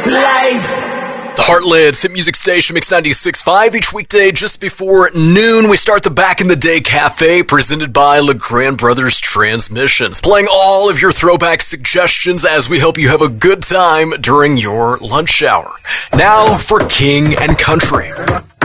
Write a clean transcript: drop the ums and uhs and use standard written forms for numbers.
The Heartland's hit music station, Mix 96.5, each weekday just before noon. We start the Back in the Day Cafe, presented by LeGrand Brothers Transmissions, playing all of your throwback suggestions as we hope you have a good time during your lunch hour. Now for King and Country.